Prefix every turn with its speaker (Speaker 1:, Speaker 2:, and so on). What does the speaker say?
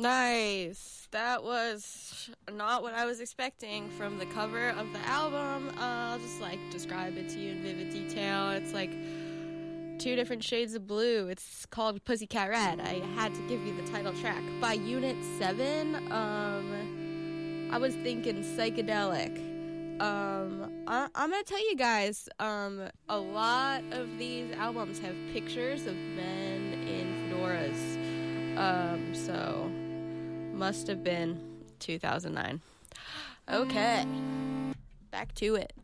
Speaker 1: Nice. That was not what I was expecting from the cover of the album. I'll just describe it to you in vivid detail. It's like two different shades of blue. It's called Pussycat Red. I had to give you the title track by Unit 7. I was thinking psychedelic. I'm gonna tell you guys, a lot of these albums have pictures of men in fedoras. So must have been 2009. Okay, back to it.